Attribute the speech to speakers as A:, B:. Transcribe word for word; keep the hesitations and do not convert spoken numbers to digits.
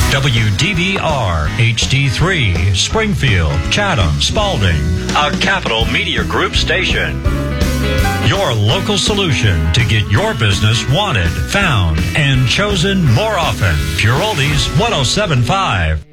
A: W D V R H D three, Springfield, Chatham, Spalding, a Capital Media Group station. Your local solution to get your business wanted, found, and chosen more often. Pure Oldies one oh seven point five.